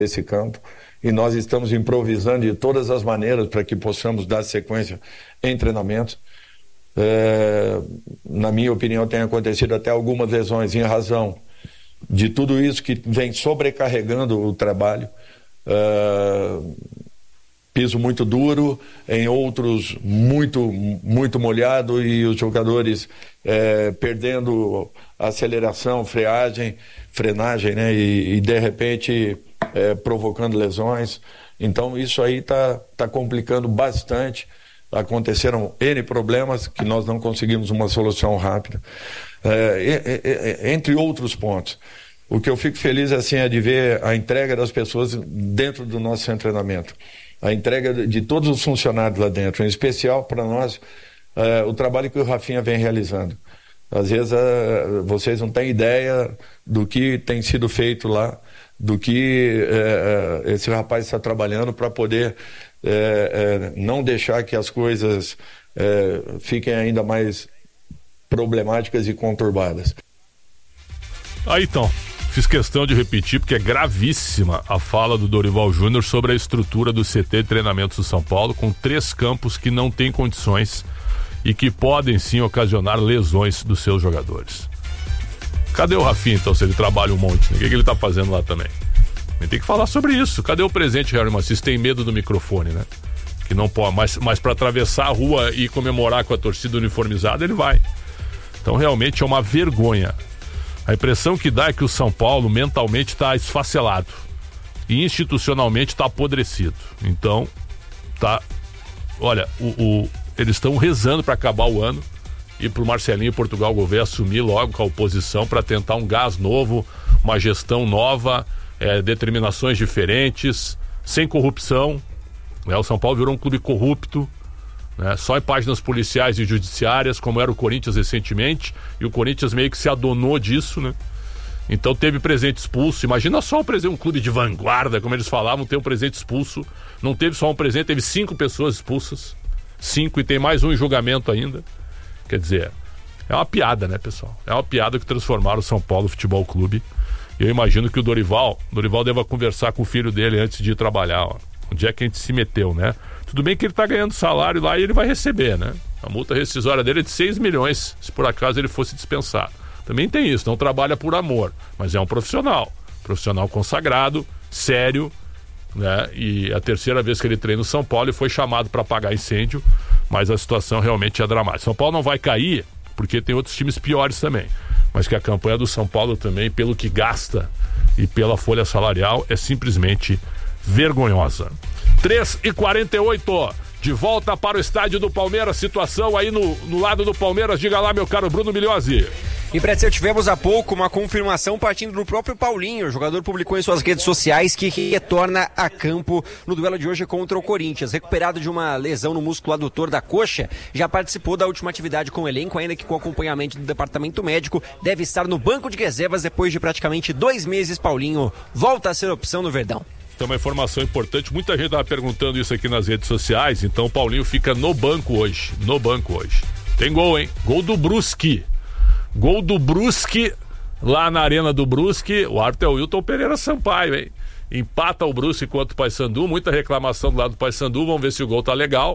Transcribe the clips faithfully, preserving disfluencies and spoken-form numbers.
esse campo, e nós estamos improvisando de todas as maneiras para que possamos dar sequência em treinamentos. É, na minha opinião, tem acontecido até algumas lesões em razão de tudo isso que vem sobrecarregando o trabalho. É, piso muito duro, em outros muito, muito molhado, e os jogadores é, perdendo aceleração, freagem, frenagem, né? E, e de repente é, provocando lesões. Então isso aí está tá complicando bastante. Aconteceram N problemas que nós não conseguimos uma solução rápida, é, é, é, entre outros pontos. O que eu fico feliz assim, é de ver a entrega das pessoas dentro do nosso centro de treinamento, a entrega de todos os funcionários lá dentro, em especial para nós, é, o trabalho que o Rafinha vem realizando. Às vezes é, vocês não têm ideia do que tem sido feito lá, do que é, esse rapaz está trabalhando para poder é, é, não deixar que as coisas é, fiquem ainda mais problemáticas e conturbadas. Aí então, fiz questão de repetir porque é gravíssima a fala do Dorival Júnior sobre a estrutura do C T de treinamentos do São Paulo, com três campos que não têm condições e que podem sim ocasionar lesões dos seus jogadores. Cadê o Rafinha, então, se ele trabalha um monte? Né? O que, que ele tá fazendo lá também? Ele tem que falar sobre isso. Cadê o presente, Harry Macis? Tem medo do microfone, né? Que não pode, mas, mas para atravessar a rua e comemorar com a torcida uniformizada, ele vai. Então, realmente é uma vergonha. A impressão que dá é que o São Paulo mentalmente está esfacelado e institucionalmente está apodrecido. Então, tá... Olha, o, o, eles estão rezando para acabar o ano e para o Marcelinho Portugal Gouveia assumir logo com a oposição para tentar um gás novo, uma gestão nova, é, determinações diferentes, sem corrupção. Né? O São Paulo virou um clube corrupto, né? Só em páginas policiais e judiciárias, como era o Corinthians recentemente, e o Corinthians meio que se adonou disso, né? Então teve presidente expulso. Imagina só o presidente, um clube de vanguarda, como eles falavam, ter um presidente expulso. Não teve só um presidente, teve cinco pessoas expulsas. Cinco, e tem mais um em julgamento ainda. Quer dizer, é uma piada, né, pessoal? É uma piada que transformaram o São Paulo Futebol Clube. E eu imagino que o Dorival, Dorival deva conversar com o filho dele antes de ir trabalhar, ó. Onde é que a gente se meteu, né? Tudo bem que ele tá ganhando salário lá e ele vai receber, né? A multa rescisória dele é de seis milhões, se por acaso ele fosse dispensado. Também tem isso, não trabalha por amor, mas é um profissional. Profissional consagrado, sério, né? E a terceira vez que ele treina no São Paulo, ele foi chamado para apagar incêndio, mas a situação realmente é dramática. São Paulo não vai cair, porque tem outros times piores também, mas que a campanha do São Paulo também, pelo que gasta e pela folha salarial, é simplesmente vergonhosa. três e quarenta e oito, de volta para o estádio do Palmeiras, situação aí no, no lado do Palmeiras. Diga lá, meu caro Bruno Milhozzi. E Pretzel, tivemos há pouco uma confirmação partindo do próprio Paulinho. O jogador publicou em suas redes sociais que retorna a campo no duelo de hoje contra o Corinthians. Recuperado de uma lesão no músculo adutor da coxa, já participou da última atividade com o elenco, ainda que com acompanhamento do departamento médico. Deve estar no banco de reservas depois de praticamente dois meses. Paulinho volta a ser opção no Verdão. Então, uma informação importante, muita gente estava perguntando isso aqui nas redes sociais. Então o Paulinho fica no banco hoje, no banco hoje. Tem gol, hein? Gol do Brusque. Gol do Brusque, lá na arena do Brusque. O árbitro é o Wilton Pereira Sampaio, hein? Empata o Brusque contra o Paysandu, muita reclamação do lado do Paysandu, vamos ver se o gol tá legal.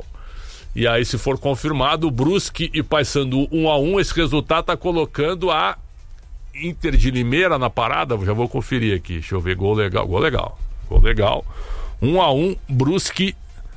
E aí, se for confirmado, Brusque e Paysandu um a um, esse resultado tá colocando a Inter de Limeira na parada. Já vou conferir aqui, deixa eu ver, gol legal, gol legal. Gol legal. um a um, Brusque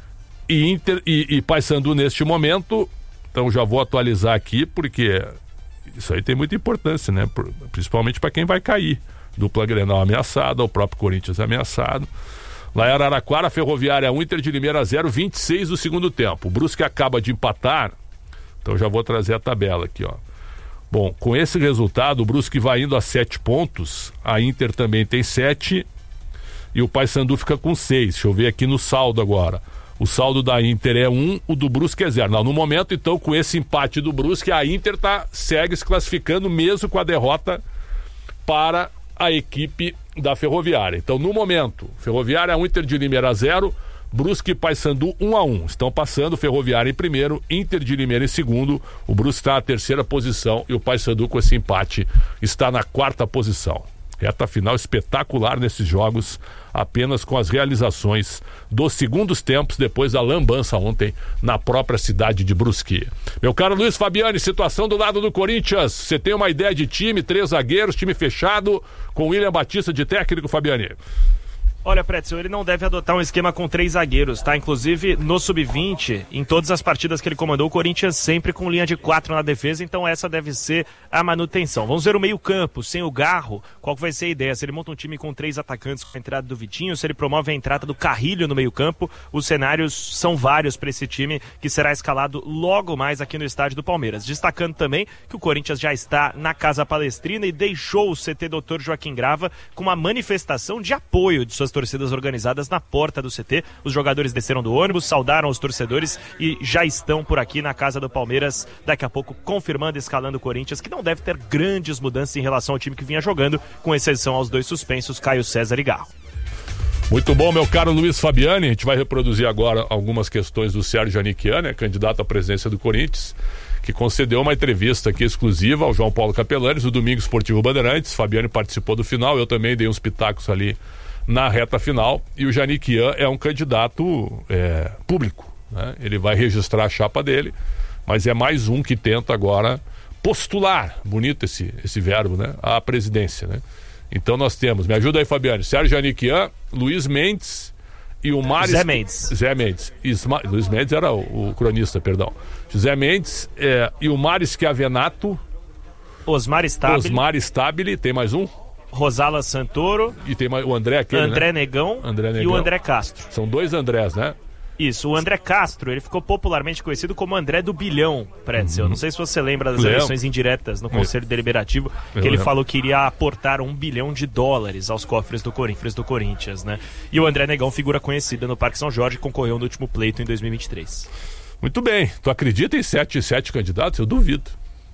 e Inter e, e Paysandu neste momento. Então já vou atualizar aqui, porque isso aí tem muita importância, né? Principalmente para quem vai cair. Dupla Grenal ameaçada, o próprio Corinthians ameaçado. Lá em Araraquara, Ferroviária um, Inter de Limeira zero, vinte e seis do segundo tempo. O Brusque acaba de empatar. Então já vou trazer a tabela aqui, ó. Bom, com esse resultado, o Brusque vai indo a sete pontos. A Inter também tem sete. E o Paysandu fica com seis. Deixa eu ver aqui no saldo agora. O saldo da Inter é um, o do Brusque é zero. Não, no momento, então, com esse empate do Brusque, a Inter tá, segue se classificando mesmo com a derrota para a equipe da Ferroviária. Então, no momento, Ferroviária um, Inter de Limeira zero, Brusque e Paysandu um a um. Estão passando, Ferroviária em primeiro, Inter de Limeira em segundo. O Brusque está na terceira posição e o Paysandu, com esse empate, está na quarta posição. Reta final espetacular nesses jogos, apenas com as realizações dos segundos tempos depois da lambança ontem na própria cidade de Brusque. Meu caro Luiz Fabiani, situação do lado do Corinthians. Você tem uma ideia de time, três zagueiros, time fechado, com William Batista de técnico, Fabiani? Olha, Pretzel, ele não deve adotar um esquema com três zagueiros, tá? Inclusive, no sub vinte, em todas as partidas que ele comandou, o Corinthians sempre com linha de quatro na defesa, então essa deve ser a manutenção. Vamos ver o meio-campo, sem o Garro, qual que vai ser a ideia? Se ele monta um time com três atacantes com a entrada do Vitinho, se ele promove a entrada do Carrilho no meio-campo, os cenários são vários para esse time que será escalado logo mais aqui no estádio do Palmeiras. Destacando também que o Corinthians já está na Casa Palestrina e deixou o C T doutor Joaquim Grava com uma manifestação de apoio de suas torcidas organizadas na porta do C T. Os jogadores desceram do ônibus, saudaram os torcedores e já estão por aqui na casa do Palmeiras, daqui a pouco confirmando e escalando o Corinthians, que não deve ter grandes mudanças em relação ao time que vinha jogando, com exceção aos dois suspensos, Caio César e Garro. Muito bom, meu caro Luiz Fabiani. A gente vai reproduzir agora algumas questões do Sérgio Aniquian, né, candidato à presidência do Corinthians, que concedeu uma entrevista aqui exclusiva ao João Paulo Capelanes, do Domingo Esportivo Bandeirantes. Fabiani participou do final, eu também dei uns pitacos ali na reta final, e o Janiquian é um candidato é, público, né? Ele vai registrar a chapa dele, mas é mais um que tenta agora postular, bonito esse, esse verbo, né? A presidência, né? Então nós temos, me ajuda aí, Fabiano, Sérgio Janiquian, Luiz Mendes e o Maris... Zé Mendes. Zé Mendes. Isma... Luiz Mendes era o, o cronista, perdão. José Mendes é, e o Maris Chiavenato. Osmar Stabile. Osmar Stabile, tem mais um? Rosala Santoro. E tem o André aquele, André, né? Negão, André Negão e o André Castro. São dois Andrés, né? Isso, o André Castro, ele ficou popularmente conhecido como André do Bilhão, Pretzel. Uhum. Não sei se você lembra das Lembro. eleições indiretas no Conselho Eu. Deliberativo, que Eu ele lembro. falou que iria aportar um bilhão de dólares aos cofres do Corinthians, do Corinthians, né? E o André Negão, figura conhecida no Parque São Jorge, concorreu no último pleito em dois mil e vinte e três. Muito bem. Tu acredita em sete, sete candidatos? Eu duvido.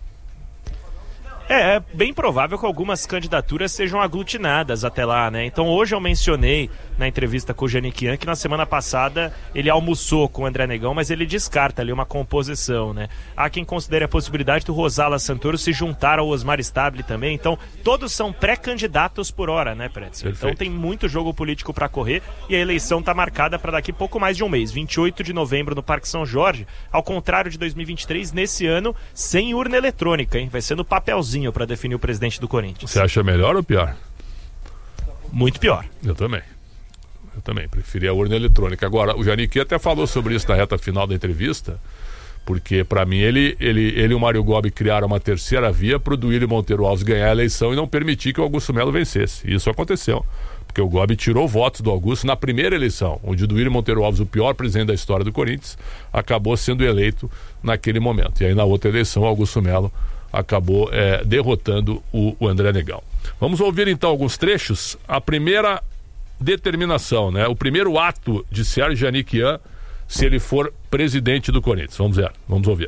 É, é bem provável que algumas candidaturas sejam aglutinadas até lá, né? Então hoje eu mencionei na entrevista com o Janiquian que na semana passada ele almoçou com o André Negão, mas ele descarta ali uma composição, né? Há quem considere a possibilidade do Rosala Santoro se juntar ao Osmar Stabile também. Então todos são pré-candidatos por hora, né, Pretzel? Então tem muito jogo político para correr e a eleição está marcada para daqui pouco mais de um mês, vinte e oito de novembro no Parque São Jorge, ao contrário de dois mil e vinte e três, nesse ano sem urna eletrônica, hein? Vai ser no papelzinho para definir o presidente do Corinthians. Você acha melhor ou pior? Muito pior. Eu também. Eu também preferia a urna eletrônica. Agora, o Janiquian até falou sobre isso na reta final da entrevista, porque para mim ele, ele, ele e o Mário Gobi criaram uma terceira via para o Duílio Monteiro Alves ganhar a eleição e não permitir que o Augusto Melo vencesse. E isso aconteceu, porque o Gobi tirou votos do Augusto na primeira eleição, onde o Duílio Monteiro Alves, o pior presidente da história do Corinthians, acabou sendo eleito naquele momento. E aí na outra eleição o Augusto Melo acabou é, derrotando o, o André Negão. Vamos ouvir então alguns trechos. A primeira determinação, né? O primeiro ato de Sérgio Janiquian, se ele for presidente do Corinthians. Vamos ver, vamos ouvir.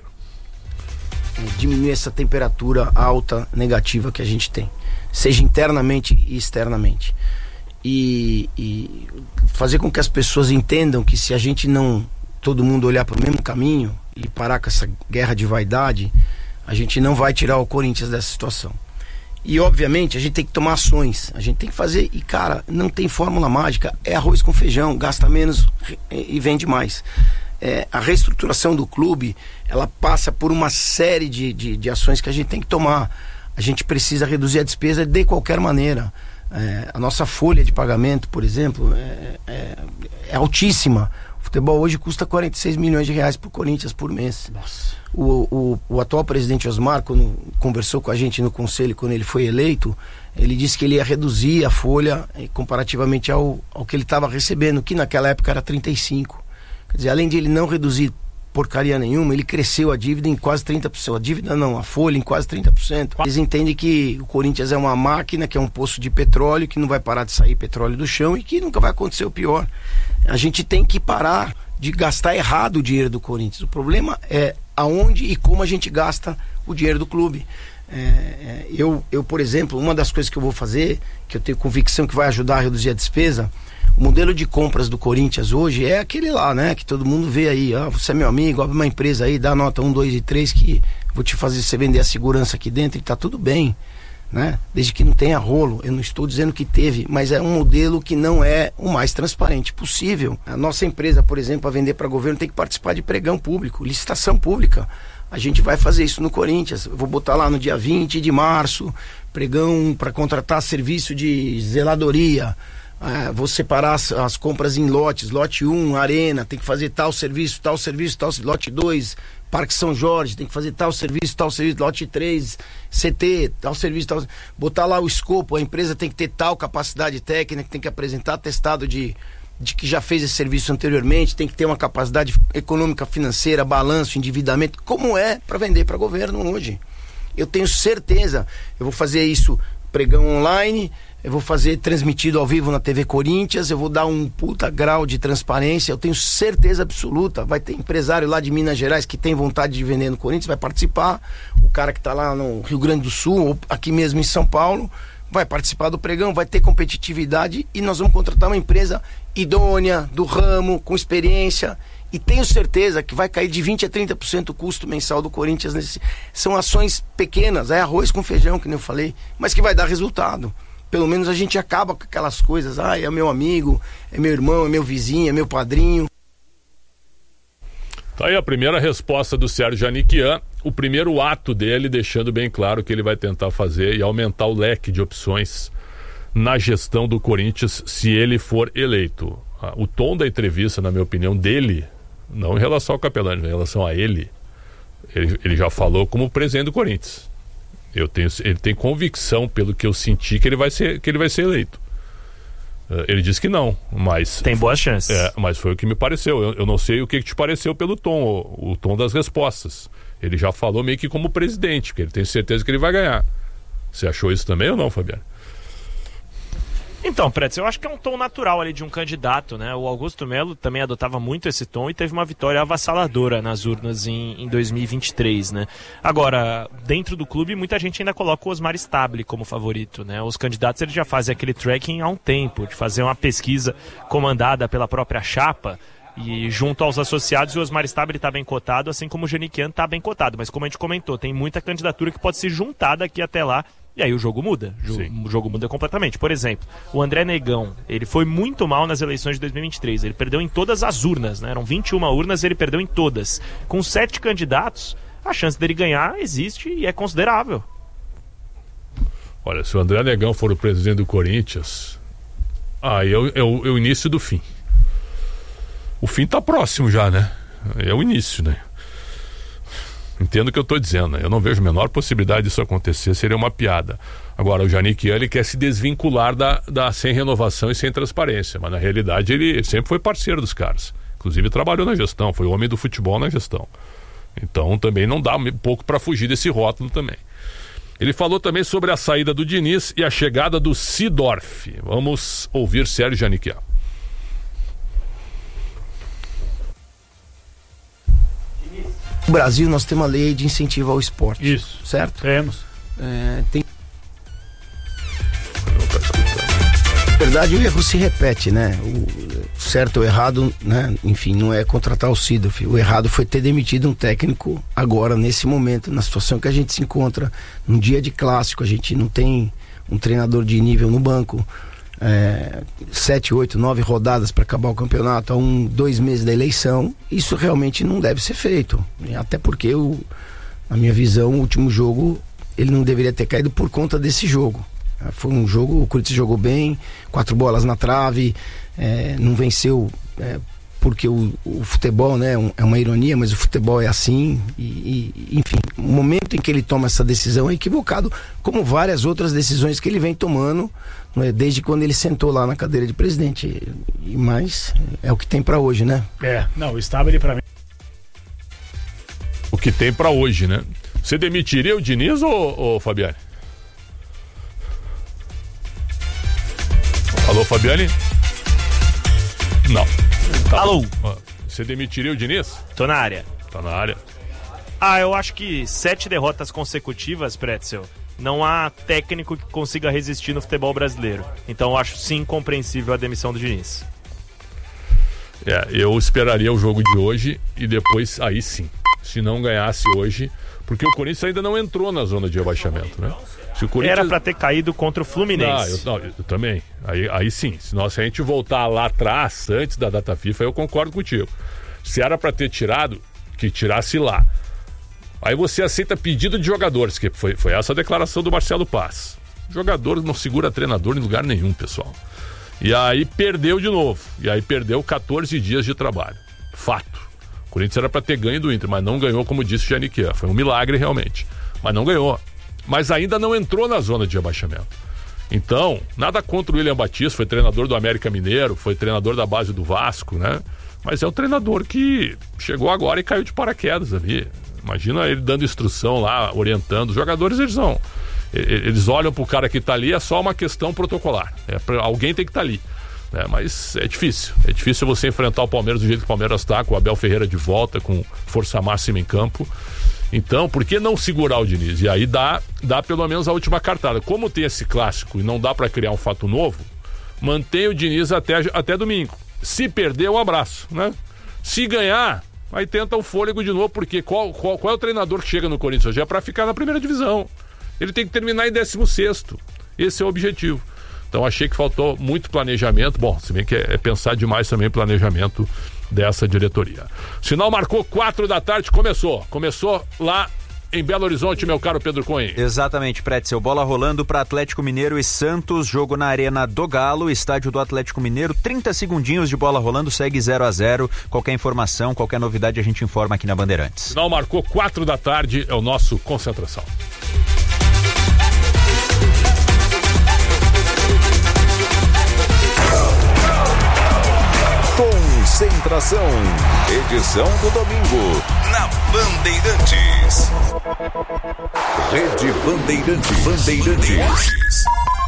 Diminuir essa temperatura alta, negativa que a gente tem, seja internamente e externamente. E, e fazer com que as pessoas entendam que se a gente não, todo mundo olhar para o mesmo caminho e parar com essa guerra de vaidade, a gente não vai tirar o Corinthians dessa situação. E obviamente a gente tem que tomar ações, a gente tem que fazer, e cara, não tem fórmula mágica, é arroz com feijão, gasta menos e vende mais. É, a reestruturação do clube, ela passa por uma série de, de, de ações que a gente tem que tomar. A gente precisa reduzir a despesa de qualquer maneira. É, a nossa folha de pagamento, por exemplo, é, é, é altíssima. O futebol hoje custa quarenta e seis milhões de reais para o Corinthians por mês. Nossa. O, o, o atual presidente Osmar, quando conversou com a gente no conselho, quando ele foi eleito, ele disse que ele ia reduzir a folha comparativamente ao, ao que ele estava recebendo, que naquela época era trinta e cinco. Quer dizer, além de ele não reduzir porcaria nenhuma, ele cresceu a dívida em quase trinta por cento. A dívida não, a folha em quase trinta por cento. Eles entendem que o Corinthians é uma máquina, que é um poço de petróleo, que não vai parar de sair petróleo do chão e que nunca vai acontecer o pior. A gente tem que parar de gastar errado o dinheiro do Corinthians. O problema é aonde e como a gente gasta o dinheiro do clube. É, é, eu, eu, por exemplo, uma das coisas que eu vou fazer, que eu tenho convicção que vai ajudar a reduzir a despesa, o modelo de compras do Corinthians hoje é aquele lá, né? Que todo mundo vê aí, ah, você é meu amigo, abre uma empresa aí, dá nota um, dois e três que vou te fazer você vender a segurança aqui dentro e tá tudo bem. né? Desde que não tenha rolo. Eu não estou dizendo que teve, mas é um modelo que não é o mais transparente possível. A nossa empresa, por exemplo, para vender para governo, tem que participar de pregão público, licitação pública. A gente vai fazer isso no Corinthians. Eu vou botar lá no dia vinte de março, pregão para contratar serviço de zeladoria. Ah, vou separar as, as compras em lotes, lote um, arena, tem que fazer tal serviço, tal serviço, tal lote dois, Parque São Jorge, tem que fazer tal serviço, tal serviço, lote três, C T, tal serviço, tal, botar lá o escopo, a empresa tem que ter tal capacidade técnica, tem que apresentar atestado de, de que já fez esse serviço anteriormente, tem que ter uma capacidade econômica, financeira, balanço, endividamento, como é para vender para governo hoje. Eu tenho certeza, eu vou fazer isso pregão online, eu vou fazer transmitido ao vivo na T V Corinthians, eu vou dar um puta grau de transparência, eu tenho certeza absoluta. Vai ter empresário lá de Minas Gerais que tem vontade de vender no Corinthians, vai participar. O cara que está lá no Rio Grande do Sul, ou aqui mesmo em São Paulo, vai participar do pregão, vai ter competitividade e nós vamos contratar uma empresa idônea, do ramo, com experiência. E tenho certeza que vai cair de vinte a trinta por cento o custo mensal do Corinthians. Nesse... São ações pequenas, é arroz com feijão, que nem eu falei, mas que vai dar resultado. Pelo menos a gente acaba com aquelas coisas, ah, é meu amigo, é meu irmão, é meu vizinho, é meu padrinho. Tá aí a primeira resposta do Sérgio Janiquian, o primeiro ato dele deixando bem claro que ele vai tentar fazer e aumentar o leque de opções na gestão do Corinthians se ele for eleito. O tom da entrevista, na minha opinião, dele, não em relação ao Capelani, em relação a ele, ele, ele já falou como presidente do Corinthians. Eu tenho, ele tem convicção, pelo que eu senti, que ele vai ser, que ele vai ser eleito. Uh, ele disse que não, mas... Tem boas chances. É, mas foi o que me pareceu. Eu, eu não sei o que, que te pareceu pelo tom, o, o tom das respostas. Ele já falou meio que como presidente, que ele tem certeza que ele vai ganhar. Você achou isso também ou não, Fabiano? Então, Pretz, eu acho que é um tom natural ali de um candidato, né? O Augusto Melo também adotava muito esse tom e teve uma vitória avassaladora nas urnas em, em dois mil e vinte e três, né? Agora, dentro do clube, muita gente ainda coloca o Osmar Stabile como favorito, né? Os candidatos, eles já fazem aquele tracking há um tempo, de fazer uma pesquisa comandada pela própria chapa. E junto aos associados, o Osmar Stabile está bem cotado, assim como o Janiquian está bem cotado. Mas como a gente comentou, tem muita candidatura que pode se juntar daqui até lá. E aí o jogo muda, o jogo muda completamente. Por exemplo, o André Negão, ele foi muito mal nas eleições de dois mil e vinte e três, ele perdeu em todas as urnas, né? Eram vinte e uma urnas e ele perdeu em todas. Com sete candidatos, a chance dele ganhar existe e é considerável. Olha, se o André Negão for o presidente do Corinthians, aí é o, é o, é o início do fim. O fim tá próximo já, né? É o início, né? Entendo o que eu estou dizendo, né? Eu não vejo a menor possibilidade disso acontecer, seria uma piada. Agora, o Janiquian, ele quer se desvincular da, da sem renovação e sem transparência, mas na realidade ele sempre foi parceiro dos caras. Inclusive trabalhou na gestão, foi o homem do futebol na gestão. Então também não dá um pouco para fugir desse rótulo também. Ele falou também sobre a saída do Diniz e a chegada do Seedorf. Vamos ouvir Sérgio Janiquian. No Brasil nós temos uma lei de incentivo ao esporte. Isso. Certo? Temos. É, tem... Na verdade o erro se repete, né? O certo ou errado, né? Enfim, não é contratar o Seedorf. O errado foi ter demitido um técnico agora, nesse momento, na situação que a gente se encontra, num dia de clássico, a gente não tem um treinador de nível no banco. É, sete, oito, nove rodadas para acabar o campeonato, a um, dois meses da eleição, isso realmente não deve ser feito. Até porque, o, na minha visão, o último jogo ele não deveria ter caído por conta desse jogo. Foi um jogo, o Corinthians jogou bem, quatro bolas na trave, é, não venceu é, porque o, o futebol, né, um, é uma ironia, mas o futebol é assim. E, e, enfim, o momento em que ele toma essa decisão é equivocado, como várias outras decisões que ele vem tomando, né, desde quando ele sentou lá na cadeira de presidente. E mais é o que tem pra hoje, né? É, não, o Stabile pra mim. O que tem pra hoje, né? Você demitiria o Diniz ou, ou Fabiane? Alô, Fabiane? Não. Tá. Alô? Você demitiria o Diniz? Tô na área. Tá na área. Ah, eu acho que sete derrotas consecutivas, Pretzel, não há técnico que consiga resistir no futebol brasileiro. Então eu acho sim compreensível a demissão do Diniz. É, eu esperaria o jogo de hoje e depois, aí sim, se não ganhasse hoje, porque o Corinthians ainda não entrou na zona de rebaixamento, né? Se o Corinthians... Era pra ter caído contra o Fluminense. Não, eu, não, eu também. Aí, aí sim, se, nós, se a gente voltar lá atrás, antes da data FIFA, eu concordo contigo. Se era pra ter tirado, que tirasse lá. Aí você aceita pedido de jogadores, que foi, foi essa a declaração do Marcelo Paz. Jogador não segura treinador em lugar nenhum, pessoal. E aí perdeu de novo. E aí perdeu catorze dias de trabalho. Fato. O Corinthians era pra ter ganho do Inter, mas não ganhou, como disse o Janiquia. Foi um milagre realmente. Mas não ganhou. Mas ainda não entrou na zona de rebaixamento. Então, nada contra o William Batista, foi treinador do América Mineiro, foi treinador da base do Vasco, né? Mas é um treinador que chegou agora e caiu de paraquedas ali. Imagina ele dando instrução lá, orientando. Os jogadores, eles não... Eles olham pro cara que tá ali, é só uma questão protocolar. É pra, alguém tem que estar tá ali. Né? Mas é difícil. É difícil você enfrentar o Palmeiras do jeito que o Palmeiras tá, com o Abel Ferreira de volta, com força máxima em campo. Então, por que não segurar o Diniz? E aí dá, dá pelo menos a última cartada. Como tem esse clássico e não dá para criar um fato novo, mantém o Diniz até, até domingo. Se perder, um abraço, né? Se ganhar, aí tenta o fôlego de novo, porque qual, qual, qual é o treinador que chega no Corinthians hoje? É para ficar na primeira divisão. Ele tem que terminar em décimo sexto. Esse é o objetivo. Então achei que faltou muito planejamento. Bom, se bem que é, é pensar demais também planejamento dessa diretoria. Sinal marcou quatro da tarde, começou. Começou lá em Belo Horizonte, meu caro Pedro Cunha. Exatamente, Pretzel. Bola rolando para Atlético Mineiro e Santos. Jogo na Arena do Galo, estádio do Atlético Mineiro. trinta segundinhos de bola rolando, segue zero a zero. Qualquer informação, qualquer novidade a gente informa aqui na Bandeirantes. Sinal marcou quatro da tarde, é o nosso Concentração. Concentração, edição do domingo, na Bandeirantes. Rede Bandeirantes. Bandeirantes.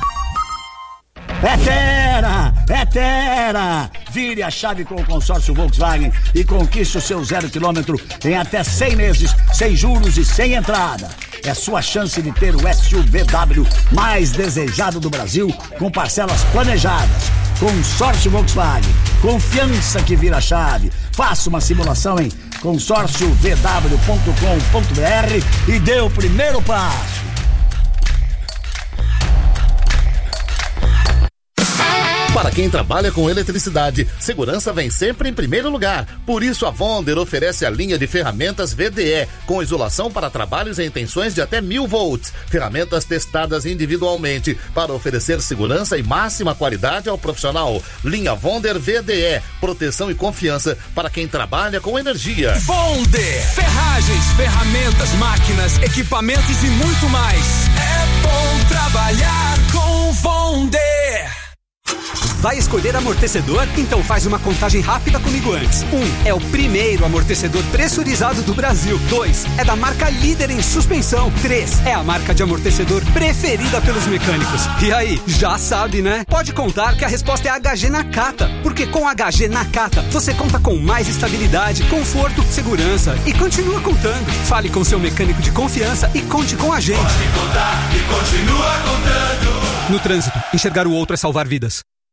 É Terra! É Terra! Vire a chave com o consórcio Volkswagen e conquiste o seu zero quilômetro em até cem meses, sem juros e sem entrada. É sua chance de ter o S U V W mais desejado do Brasil, com parcelas planejadas. Consórcio Volkswagen. Confiança que vira chave. Faça uma simulação em consórcio v w ponto com ponto b r e dê o primeiro passo. Para quem trabalha com eletricidade, segurança vem sempre em primeiro lugar. Por isso, a Vonder oferece a linha de ferramentas V D E, com isolação para trabalhos em tensões de até mil volts. Ferramentas testadas individualmente para oferecer segurança e máxima qualidade ao profissional. Linha Vonder V D E, proteção e confiança para quem trabalha com energia. Vonder, ferragens, ferramentas, máquinas, equipamentos e muito mais. É bom trabalhar com Vonder. Vai escolher amortecedor? Então faz uma contagem rápida comigo antes. Um, é o primeiro amortecedor pressurizado do Brasil. Dois, é da marca líder em suspensão. Três, é a marca de amortecedor preferida pelos mecânicos. E aí, já sabe, né? Pode contar que a resposta é H G Nakata. Porque com H G Nakata, você conta com mais estabilidade, conforto, segurança e continua contando. Fale com seu mecânico de confiança e conte com a gente. Pode contar e continua contando. No trânsito, enxergar o outro é salvar vidas.